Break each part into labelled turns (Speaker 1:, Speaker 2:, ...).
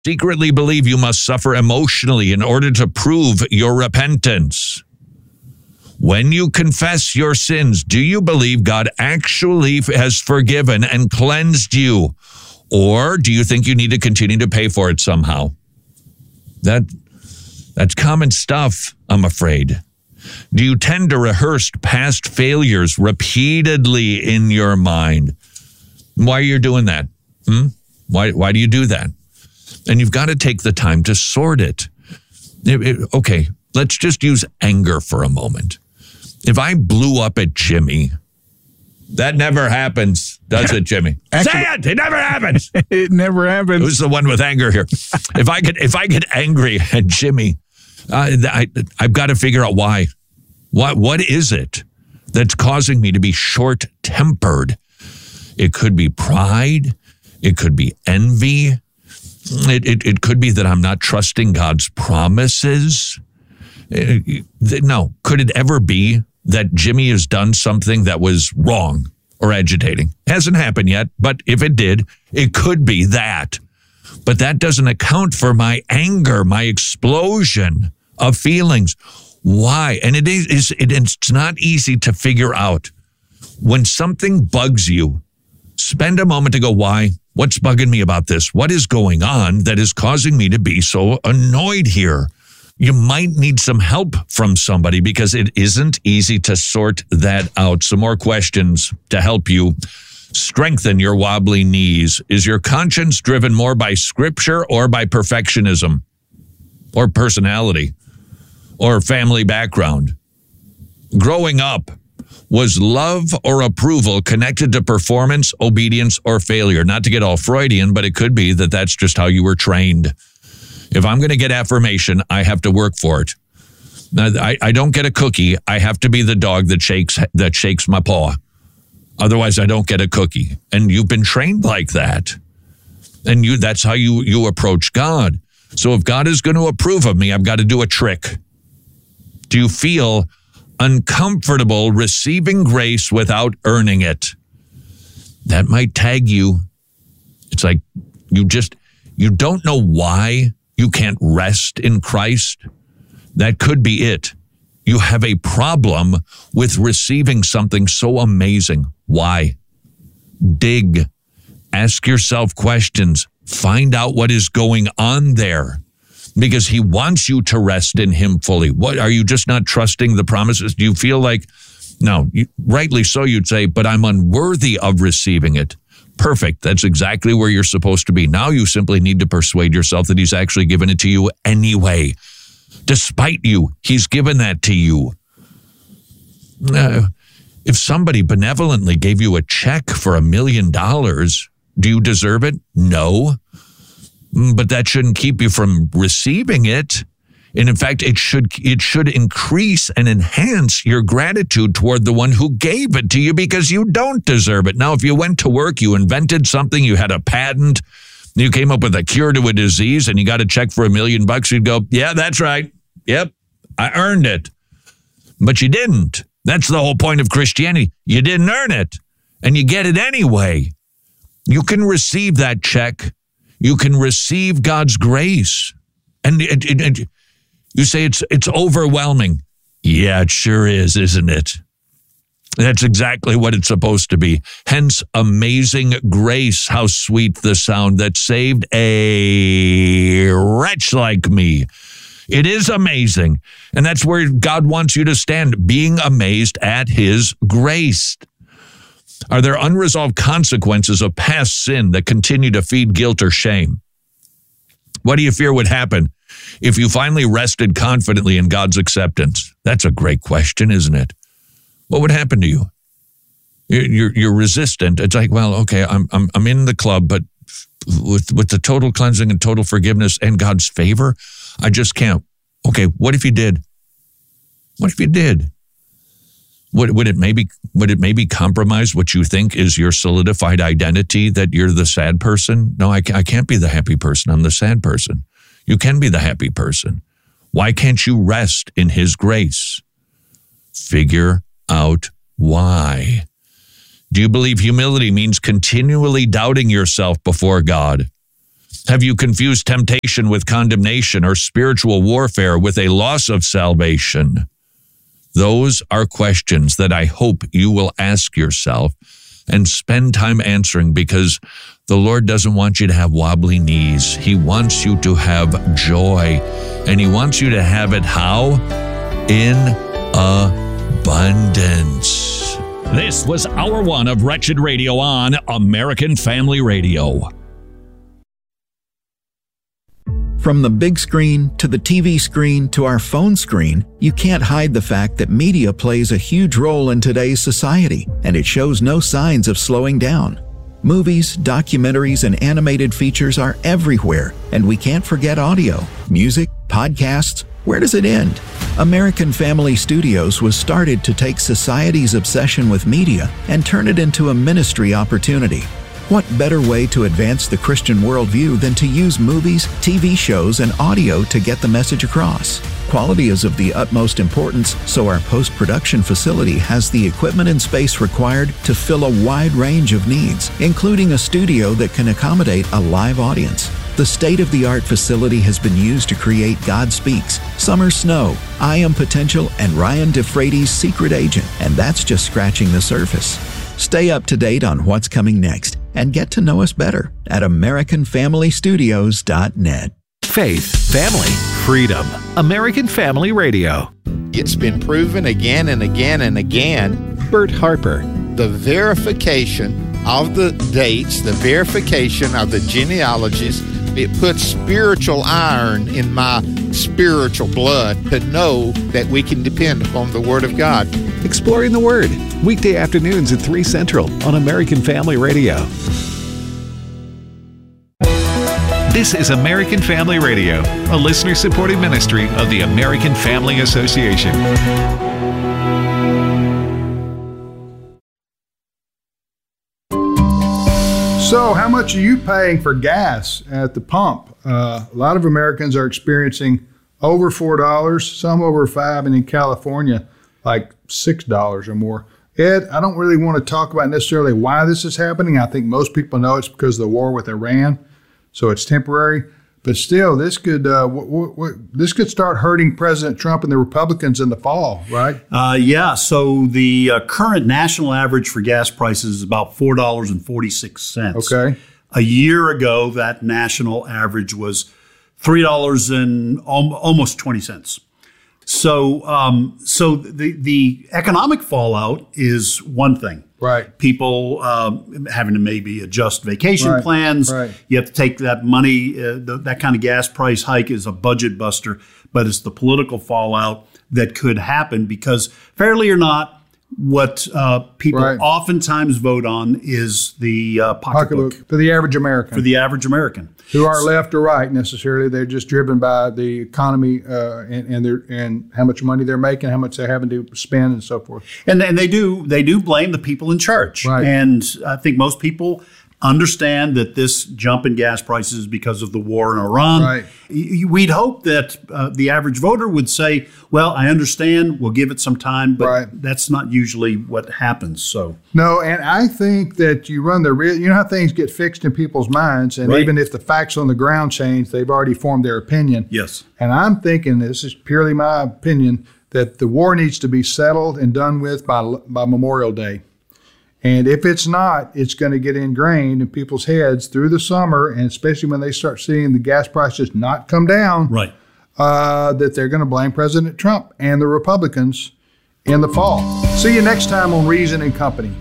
Speaker 1: secretly believe you must suffer emotionally in order to prove your repentance? When you confess your sins, do you believe God actually has forgiven and cleansed you? Or do you think you need to continue to pay for it somehow? That's common stuff, I'm afraid. Do you tend to rehearse past failures repeatedly in your mind? Why are you doing that? Why do you do that? And you've got to take the time to sort it. Okay, let's just use anger for a moment. If I blew up at Jimmy, that never happens, does it, Jimmy? Say it! It never happens.
Speaker 2: It never happens.
Speaker 1: Who's the one with anger here? If I get angry at Jimmy, I've got to figure out why. What is it that's causing me to be short-tempered? It could be pride. It could be envy. It could be that I'm not trusting God's promises. No, could it ever be that Jimmy has done something that was wrong or agitating? Hasn't happened yet, but if it did, it could be that. But that doesn't account for my anger, my explosion of feelings. Why? And it's not easy to figure out. When something bugs you, spend a moment to go, why? What's bugging me about this? What is going on that is causing me to be so annoyed here? You might need some help from somebody because it isn't easy to sort that out. Some more questions to help you strengthen your wobbly knees. Is your conscience driven more by scripture or by perfectionism or personality or family background? Growing up, was love or approval connected to performance, obedience, or failure? Not to get all Freudian, but it could be that that's just how you were trained. If I'm going to get affirmation, I have to work for it. Now, I don't get a cookie. I have to be the dog that shakes my paw. Otherwise, I don't get a cookie. And you've been trained like that. And that's how you approach God. So if God is going to approve of me, I've got to do a trick. Do you feel uncomfortable receiving grace without earning it? That might tag you. It's like you don't know why you can't rest in Christ. That could be it. You have a problem with receiving something so amazing. Why? Dig. Ask yourself questions. Find out what is going on there. Because he wants you to rest in him fully. What, are you just not trusting the promises? Do you feel like, no, rightly so you'd say, but I'm unworthy of receiving it. Perfect. That's exactly where you're supposed to be. Now you simply need to persuade yourself that he's actually given it to you anyway. Despite you, he's given that to you. If somebody benevolently gave you a check for $1 million, do you deserve it? No. But that shouldn't keep you from receiving it. And in fact, it should increase and enhance your gratitude toward the one who gave it to you because you don't deserve it. Now, if you went to work, you invented something, you had a patent, you came up with a cure to a disease, and you got a check for $1 million, you'd go, yeah, that's right. Yep, I earned it. But you didn't. That's the whole point of Christianity. You didn't earn it, and you get it anyway. You can receive that check. You can receive God's grace. And you say it's overwhelming. Yeah, it sure is, isn't it? That's exactly what it's supposed to be. Hence, amazing grace, how sweet the sound that saved a wretch like me. It is amazing. And that's where God wants you to stand, being amazed at his grace. Are there unresolved consequences of past sin that continue to feed guilt or shame? What do you fear would happen if you finally rested confidently in God's acceptance? That's a great question, isn't it? What would happen to you? You're resistant. It's like, well, okay, I'm in the club, but with the total cleansing and total forgiveness and God's favor, I just can't. Okay, what if you did? What if you did? Would it maybe compromise what you think is your solidified identity, that you're the sad person? No, I can't be the happy person. I'm the sad person. You can be the happy person. Why can't you rest in his grace? Figure out why. Do you believe humility means continually doubting yourself before God? Have you confused temptation with condemnation or spiritual warfare with a loss of salvation? Those are questions that I hope you will ask yourself and spend time answering, because the Lord doesn't want you to have wobbly knees. He wants you to have joy, and He wants you to have it how? In abundance.
Speaker 2: This was Hour 1 of Wretched Radio on American Family Radio.
Speaker 3: From the big screen to the TV screen to our phone screen, you can't hide the fact that media plays a huge role in today's society, and it shows no signs of slowing down. Movies, documentaries, and animated features are everywhere, and we can't forget audio, music, podcasts. Where does it end? American Family Studios was started to take society's obsession with media and turn it into a ministry opportunity. What better way to advance the Christian worldview than to use movies, TV shows, and audio to get the message across? Quality is of the utmost importance, so our post-production facility has the equipment and space required to fill a wide range of needs, including a studio that can accommodate a live audience. The state-of-the-art facility has been used to create God Speaks, Summer Snow, I Am Potential, and Ryan DeFrady's Secret Agent, and that's just scratching the surface. Stay up to date on what's coming next and get to know us better at AmericanFamilyStudios.net.
Speaker 4: Faith, family, freedom. American Family Radio.
Speaker 5: It's been proven again and again and again.
Speaker 4: Bert Harper.
Speaker 5: The verification of the dates, the verification of the genealogies, it puts spiritual iron in my spiritual blood to know that we can depend upon the Word of God.
Speaker 4: Exploring the Word, weekday afternoons at 3 Central on American Family Radio. This is American Family Radio, a listener-supported ministry of the American Family Association.
Speaker 6: So how much are you paying for gas at the pump? A lot of Americans are experiencing over $4, some over $5, and in California, like $6 or more. Ed, I don't really want to talk about necessarily why this is happening. I think most people know it's because of the war with Iran, so it's temporary. But still, this could start hurting President Trump and the Republicans in the fall, right?
Speaker 7: Yeah. So the current national average for gas prices is about $4.46.
Speaker 6: Okay.
Speaker 7: A year ago, that national average was $3 and almost 20 cents. So, the economic fallout is one thing.
Speaker 6: Right.
Speaker 7: People having to maybe adjust vacation plans.
Speaker 6: Right.
Speaker 7: You have to take that money. That kind of gas price hike is a budget buster, but it's the political fallout that could happen because, fairly or not, what people oftentimes vote on is the pocketbook.
Speaker 6: For the average American.
Speaker 7: For the average American.
Speaker 6: Who aren't left or right necessarily. They're just driven by the economy and how much money they're making, how much they're having to spend and so forth.
Speaker 7: And they do blame the people in charge.
Speaker 6: Right.
Speaker 7: And I think most people understand that this jump in gas prices is because of the war in Iran.
Speaker 6: Right.
Speaker 7: We'd hope that the average voter would say, well, I understand, we'll give it some time, but that's not usually what happens. So
Speaker 6: no, and I think that you run the risk. You know how things get fixed in people's minds, and even if the facts on the ground change, they've already formed their opinion.
Speaker 7: Yes.
Speaker 6: And I'm thinking, this is purely my opinion, that the war needs to be settled and done with by Memorial Day. And if it's not, it's going to get ingrained in people's heads through the summer, and especially when they start seeing the gas prices not come down, that they're going to blame President Trump and the Republicans in the fall. See you next time on Reason and Company.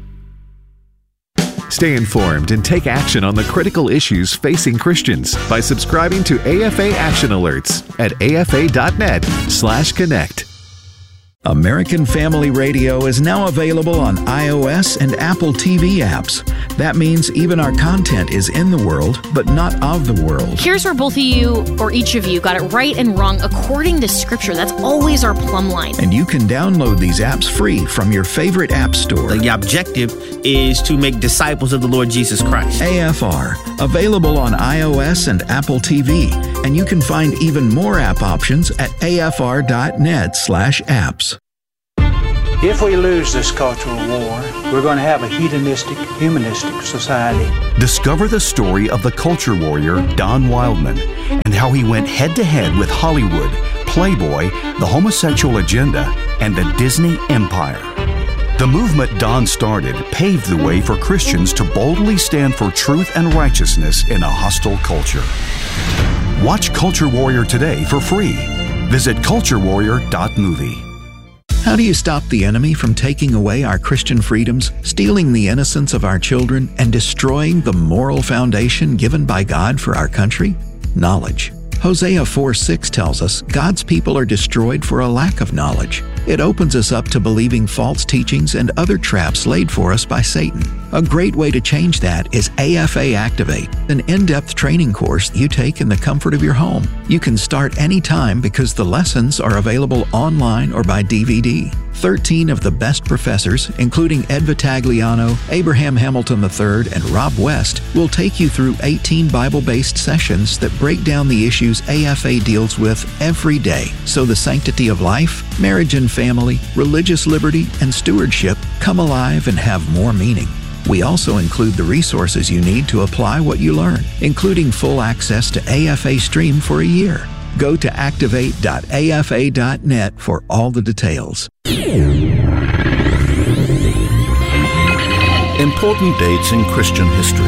Speaker 4: Stay informed and take action on the critical issues facing Christians by subscribing to AFA Action Alerts at afa.net/connect.
Speaker 3: American Family Radio is now available on iOS and Apple TV apps. That means even our content is in the world, but not of the world.
Speaker 8: Here's where both of you, or each of you, got it right and wrong according to Scripture. That's always our plumb line.
Speaker 3: And you can download these apps free from your favorite app store.
Speaker 9: The objective is to make disciples of the Lord Jesus Christ.
Speaker 3: AFR, available on iOS and Apple TV. And you can find even more app options at afr.net/apps.
Speaker 10: If we lose this cultural war, we're going to have a hedonistic, humanistic society.
Speaker 11: Discover the story of the culture warrior Don Wildman and how he went head-to-head with Hollywood, Playboy, the homosexual agenda, and the Disney empire. The movement Don started paved the way for Christians to boldly stand for truth and righteousness in a hostile culture. Watch Culture Warrior today for free. Visit culturewarrior.movie.
Speaker 3: How do you stop the enemy from taking away our Christian freedoms, stealing the innocence of our children, and destroying the moral foundation given by God for our country? Knowledge. Hosea 4:6 tells us God's people are destroyed for a lack of knowledge. It opens us up to believing false teachings and other traps laid for us by Satan. A great way to change that is AFA Activate, an in-depth training course you take in the comfort of your home. You can start anytime because the lessons are available online or by DVD. 13 of the best professors, including Ed Vitagliano, Abraham Hamilton III, and Rob West, will take you through 18 Bible-based sessions that break down the issues AFA deals with every day, so the sanctity of life, marriage and family, religious liberty, and stewardship come alive and have more meaning. We also include the resources you need to apply what you learn, including full access to AFA Stream for a year. Go to activate.afa.net for all the details.
Speaker 12: Important dates in Christian history.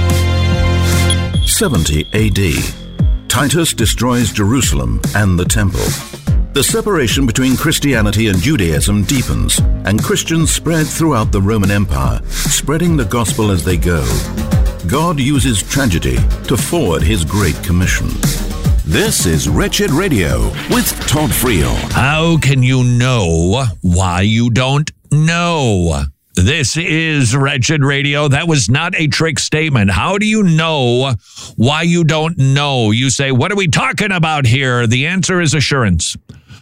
Speaker 12: 70 AD. Titus destroys Jerusalem and the temple. The separation between Christianity and Judaism deepens, and Christians spread throughout the Roman Empire, spreading the gospel as they go. God uses tragedy to forward His Great Commission. This is Wretched Radio with Todd Friel.
Speaker 1: How can you know why you don't know? This is Wretched Radio. That was not a trick statement. How do you know why you don't know? You say, what are we talking about here? The answer is assurance.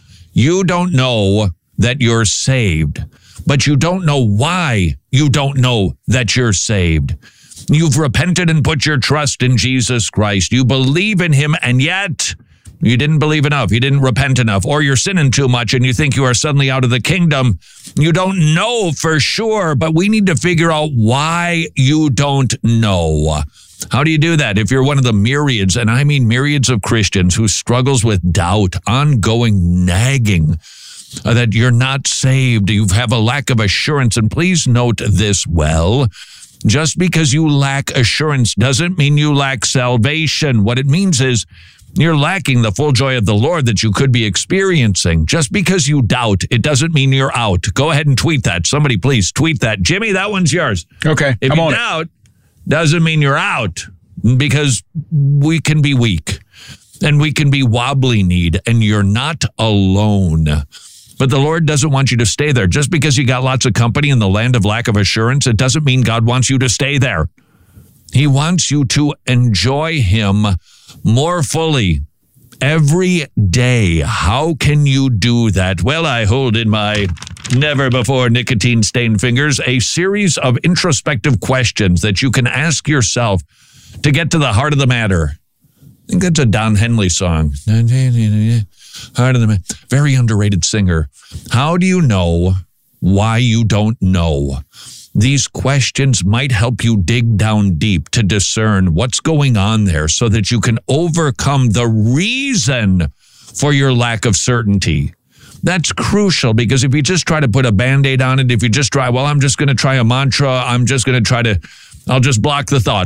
Speaker 1: You don't know that you're saved, but you don't know why you don't know that you're saved. You've repented and put your trust in Jesus Christ. You believe in Him, and yet you didn't believe enough. You didn't repent enough, or you're sinning too much and you think you are suddenly out of the kingdom. You don't know for sure, but we need to figure out why you don't know. How do you do that? If you're one of the myriads, and I mean myriads of Christians who struggles with doubt, ongoing nagging, that you're not saved, you have a lack of assurance, and please note this well. Just because you lack assurance doesn't mean you lack salvation. What it means is you're lacking the full joy of the Lord that you could be experiencing. Just because you doubt, it doesn't mean you're out. Go ahead and tweet that. Somebody please tweet that. Jimmy, that one's yours.
Speaker 13: Okay,
Speaker 1: if you doubt, doesn't mean you're out, because we can be weak and we can be wobbly-kneed, and you're not alone. But the Lord doesn't want you to stay there. Just because you got lots of company in the land of lack of assurance, it doesn't mean God wants you to stay there. He wants you to enjoy Him more fully every day. How can you do that? Well, I hold in my never-before nicotine-stained fingers a series of introspective questions that you can ask yourself to get to the heart of the matter. I think that's a Don Henley song. Heart of the matter. Very underrated singer. How do you know why you don't know? These questions might help you dig down deep to discern what's going on there so that you can overcome the reason for your lack of certainty. That's crucial, because if you just try to put a Band-Aid on it, if you just try, well, I'm just going to try a mantra, I'll just block the thought.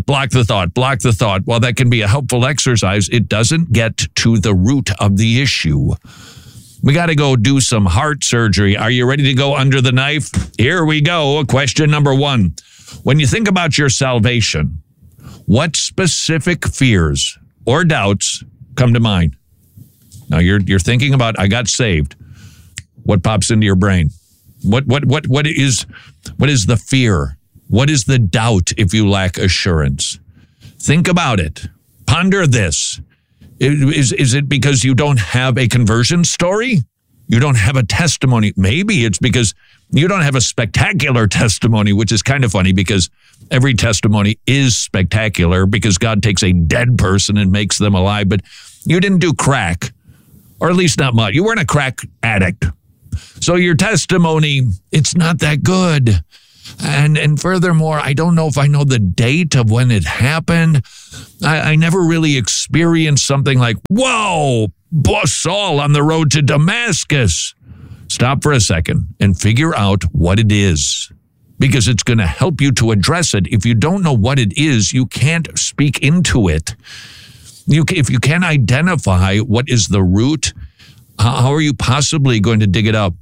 Speaker 1: Well, that can be a helpful exercise. It doesn't get to the root of the issue. We got to go do some heart surgery. Are you ready to go under the knife? Here we go. Question number 1. When you think about your salvation, what specific fears or doubts come to mind? Now you're thinking about, I got saved. What pops into your brain? What is the fear? What is the doubt if you lack assurance? Think about it. Ponder this. Is it because you don't have a conversion story? You don't have a testimony? Maybe it's because you don't have a spectacular testimony, which is kind of funny because every testimony is spectacular because God takes a dead person and makes them alive. But you didn't do crack, or at least not much. You weren't a crack addict. So your testimony, it's not that good. And furthermore, I don't know if I know the date of when it happened. I never really experienced something like, whoa, Saul on the road to Damascus. Stop for a second and figure out what it is, because it's going to help you to address it. If you don't know what it is, you can't speak into it. If you can't identify what is the root, how are you possibly going to dig it up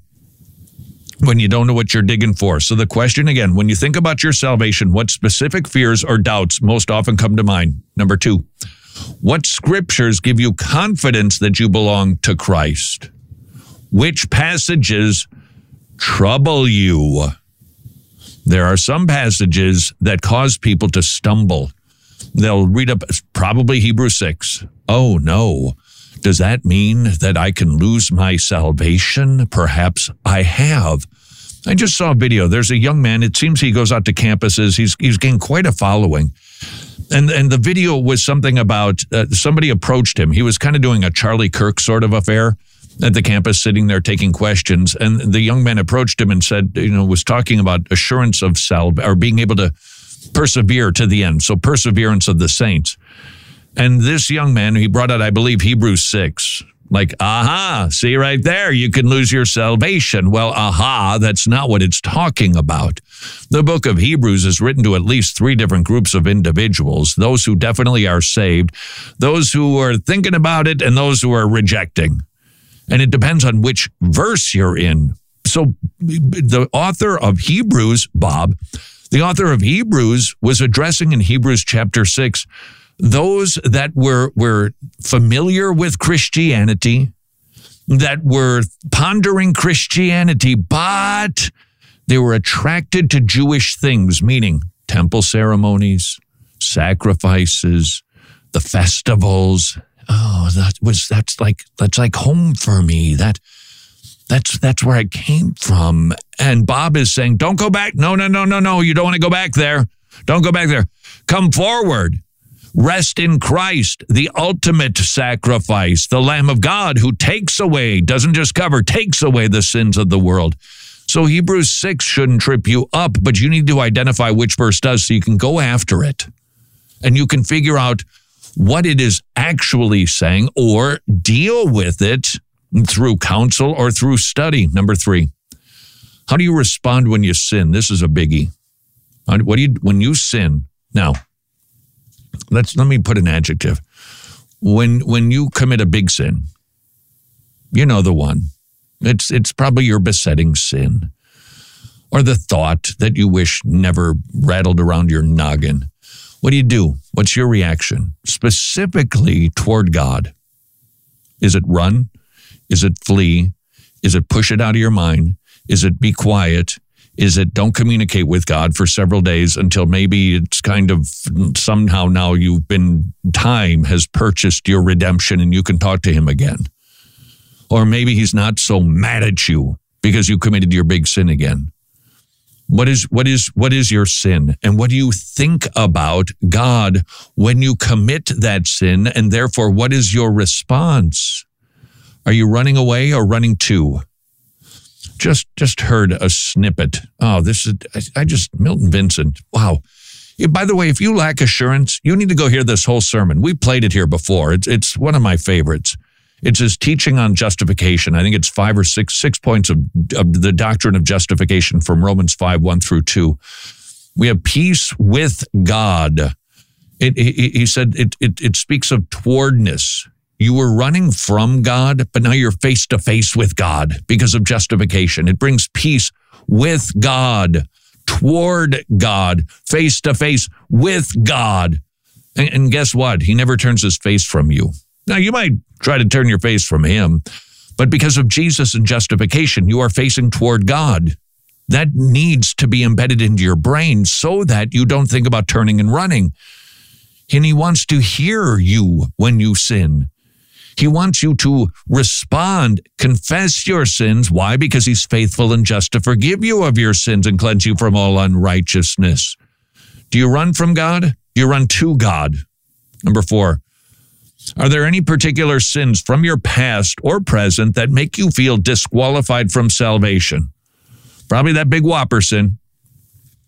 Speaker 1: when you don't know what you're digging for? So the question again, when you think about your salvation, what specific fears or doubts most often come to mind? Number 2, what scriptures give you confidence that you belong to Christ? Which passages trouble you? There are some passages that cause people to stumble. They'll read up probably Hebrews 6. Oh no. Does that mean that I can lose my salvation? Perhaps I have. I just saw a video. There's a young man. It seems he goes out to campuses. He's gained quite a following. And the video was something about somebody approached him. He was kind of doing a Charlie Kirk sort of affair at the campus, sitting there taking questions. And the young man approached him and said, was talking about assurance of or being able to persevere to the end. So perseverance of the saints. And this young man, he brought out, I believe, Hebrews 6. Like, see right there, you can lose your salvation. Well, that's not what it's talking about. The book of Hebrews is written to at least 3 different groups of individuals, those who definitely are saved, those who are thinking about it, and those who are rejecting. And it depends on which verse you're in. So the author of Hebrews, Bob, the author of Hebrews was addressing in Hebrews chapter 6 those that were familiar with Christianity, that were pondering Christianity, but they were attracted to Jewish things, meaning temple ceremonies, sacrifices, the festivals. Oh, that's like home for me. That's where I came from. And Bob is saying, don't go back. No. You don't want to go back there. Don't go back there. Come forward. Rest in Christ, the ultimate sacrifice, the Lamb of God who takes away, doesn't just cover, takes away the sins of the world. So Hebrews 6 shouldn't trip you up, but you need to identify which verse does so you can go after it. And you can figure out what it is actually saying or deal with it through counsel or through study. Number 3, how do you respond when you sin? This is a biggie. When you sin? Now, let me put an adjective. When you commit a big sin, you know the one. It's probably your besetting sin, or the thought that you wish never rattled around your noggin. What do? What's your reaction? Specifically toward God. Is it run? Is it flee? Is it push it out of your mind? Is it be quiet? Is it don't communicate with God for several days until maybe it's kind of somehow now time has purchased your redemption and you can talk to him again? Or maybe he's not so mad at you because you committed your big sin again. What is your sin? And what do you think about God when you commit that sin? And therefore, what is your response? Are you running away or running to? Just heard a snippet. Oh, Milton Vincent. Wow. By the way, if you lack assurance, you need to go hear this whole sermon. We played it here before. It's one of my favorites. It's his teaching on justification. I think it's 5 or 6 points of the doctrine of justification from Romans 5, 1 through 2. We have peace with God. He said it speaks of towardness. You were running from God, but now you're face to face with God because of justification. It brings peace with God, toward God, face to face with God. And guess what? He never turns his face from you. Now, you might try to turn your face from him, but because of Jesus and justification, you are facing toward God. That needs to be embedded into your brain so that you don't think about turning and running. And he wants to hear you when you sin. He wants you to respond, confess your sins. Why? Because he's faithful and just to forgive you of your sins and cleanse you from all unrighteousness. Do you run from God? You run to God. Number 4, are there any particular sins from your past or present that make you feel disqualified from salvation? Probably that big whopper sin.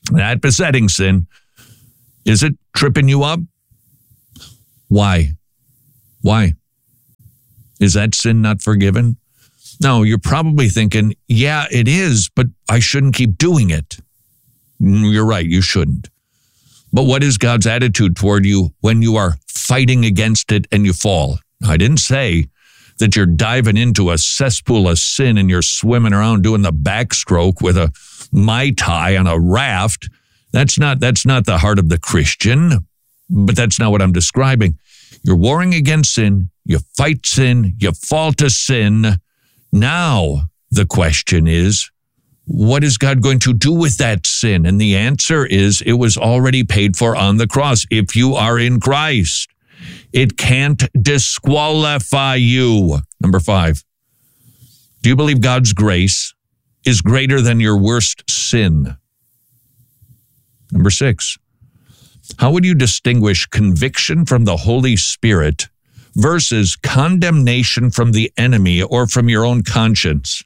Speaker 1: That besetting sin, is it tripping you up? Why? Why? Is that sin not forgiven? No, you're probably thinking, yeah, it is, but I shouldn't keep doing it. You're right, you shouldn't. But what is God's attitude toward you when you are fighting against it and you fall? I didn't say that you're diving into a cesspool of sin and you're swimming around doing the backstroke with a Mai Tai on a raft. That's not the heart of the Christian, but that's not what I'm describing. You're warring against sin, you fight sin, you fall to sin. Now the question is, what is God going to do with that sin? And the answer is, it was already paid for on the cross. If you are in Christ, it can't disqualify you. Number 5, do you believe God's grace is greater than your worst sin? Number 6, how would you distinguish conviction from the Holy Spirit versus condemnation from the enemy or from your own conscience?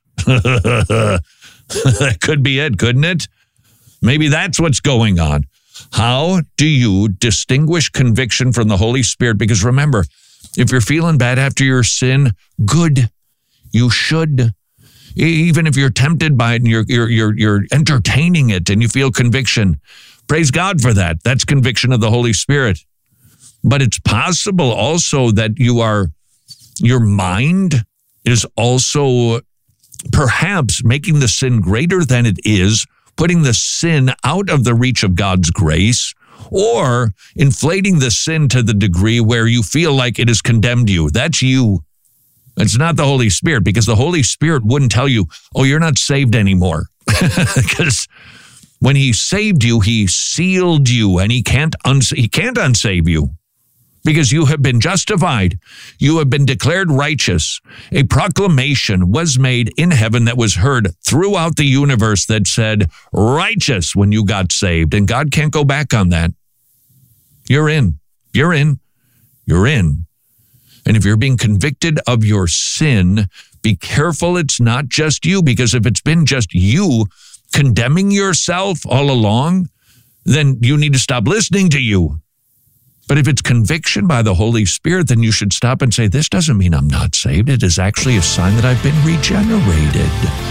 Speaker 1: That could be it, couldn't it? Maybe that's what's going on. How do you distinguish conviction from the Holy Spirit? Because remember, if you're feeling bad after your sin, good. You should. Even if you're tempted by it and you're entertaining it and you feel conviction, praise God for that. That's conviction of the Holy Spirit. But it's possible also that your mind is also perhaps making the sin greater than it is, putting the sin out of the reach of God's grace, or inflating the sin to the degree where you feel like it has condemned you. That's you. It's not the Holy Spirit, because the Holy Spirit wouldn't tell you, oh, you're not saved anymore. Because when he saved you, he sealed you, and he can't unsave you. Because you have been justified. You have been declared righteous. A proclamation was made in heaven that was heard throughout the universe that said, righteous, when you got saved. And God can't go back on that. You're in. You're in. You're in. And if you're being convicted of your sin, be careful it's not just you. Because if it's been just you condemning yourself all along, then you need to stop listening to you. But if it's conviction by the Holy Spirit, then you should stop and say, this doesn't mean I'm not saved. It is actually a sign that I've been regenerated.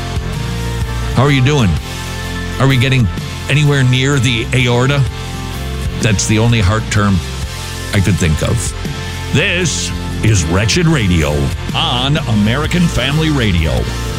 Speaker 1: How are you doing? Are we getting anywhere near the aorta? That's the only heart term I could think of.
Speaker 2: This is Wretched Radio on American Family Radio.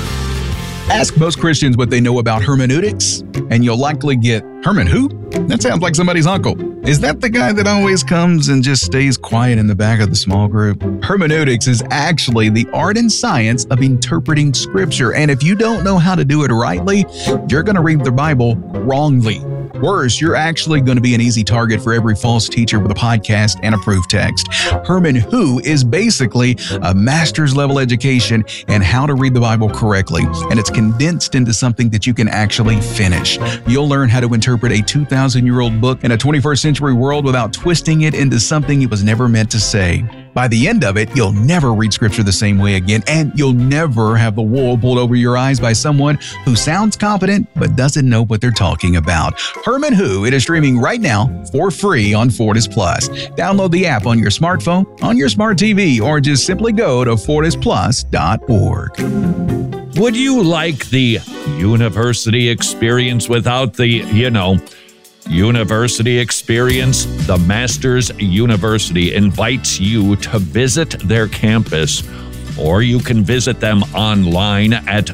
Speaker 13: Ask most Christians what they know about hermeneutics, and you'll likely get, Herman who? That sounds like somebody's uncle. Is that the guy that always comes and just stays quiet in the back of the small group? Hermeneutics is actually the art and science of interpreting Scripture, and if you don't know how to do it rightly, you're going to read the Bible wrongly. Worse, you're actually going to be an easy target for every false teacher with a podcast and a proof text. Herman Who is basically a master's level education in how to read the Bible correctly, and it's condensed into something that you can actually finish. You'll learn how to interpret a 2,000-year-old book in a 21st century world without twisting it into something it was never meant to say. By the end of it, you'll never read Scripture the same way again, and you'll never have the wool pulled over your eyes by someone who sounds competent but doesn't know what they're talking about. Herman Who, it is streaming right now for free on Fortis Plus. Download the app on your smartphone, on your smart TV, or just simply go to fortisplus.org.
Speaker 1: Would you like the university experience without the, university experience? The Masters University invites you to visit their campus, or you can visit them online at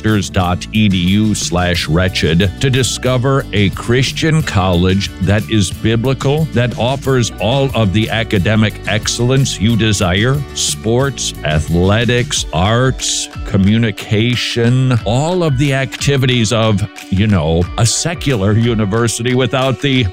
Speaker 1: masters.edu/wretched to discover a Christian college that is biblical, that offers all of the academic excellence you desire: sports, athletics, arts, communication, all of the activities of, a secular university without the,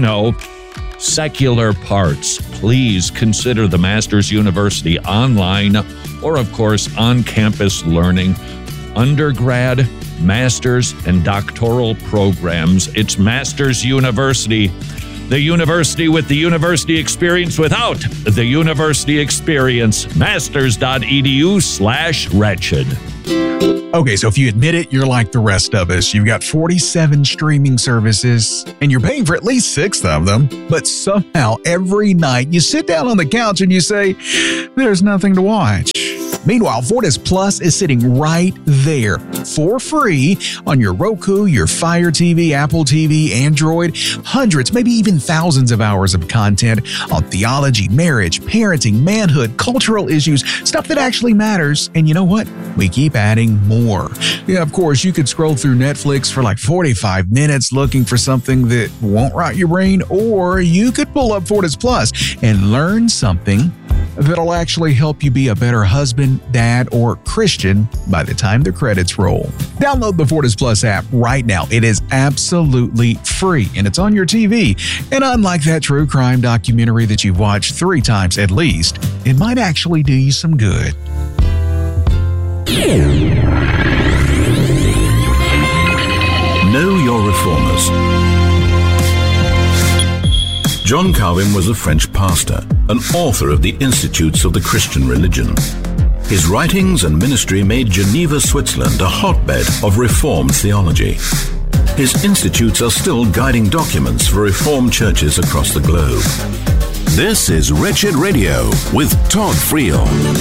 Speaker 1: secular parts. Please consider the Masters University online, or of course on-campus learning, undergrad, master's, and doctoral programs. It's Masters University, the university with the university experience without the university experience. Masters.edu/wretched.
Speaker 13: Okay, so if you admit it, you're like the rest of us. You've got 47 streaming services, and you're paying for at least 6 of them. But somehow, every night, you sit down on the couch and you say, there's nothing to watch. Meanwhile, Fortis Plus is sitting right there for free on your Roku, your Fire TV, Apple TV, Android. Hundreds, maybe even thousands of hours of content on theology, marriage, parenting, manhood, cultural issues, stuff that actually matters. And you know what? We keep adding more. Yeah, of course, you could scroll through Netflix for like 45 minutes looking for something that won't rot your brain, or you could pull up Fortis Plus and learn something that'll actually help you be a better husband, dad, or Christian by the time the credits roll. Download the Fortis Plus app right now. It is absolutely free, and it's on your TV. And unlike that true crime documentary that you've watched 3 times at least, it might actually do you some good.
Speaker 12: Know your reformers. John Calvin was a French pastor, an author of the Institutes of the Christian Religion. His writings and ministry made Geneva, Switzerland a hotbed of Reformed theology. His institutes are still guiding documents for Reformed churches across the globe.
Speaker 14: This is Wretched Radio with Todd Friel.